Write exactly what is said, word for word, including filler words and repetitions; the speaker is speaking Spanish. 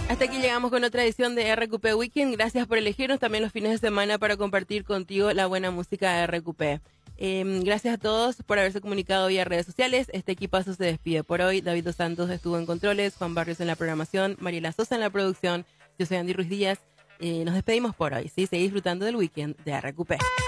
Hasta aquí llegamos con otra edición de R Q P Weekend. Gracias por elegirnos también los fines de semana para compartir contigo la buena música de R Q P. Eh, gracias a todos por haberse comunicado vía redes sociales. Este equipazo se despide por hoy. David Dos Santos estuvo en controles, Juan Barrios en la programación, Mariela Sosa en la producción. Yo soy Andy Ruiz Díaz. Eh, nos despedimos por hoy. ¿Sí? Seguí disfrutando del weekend de R Q P.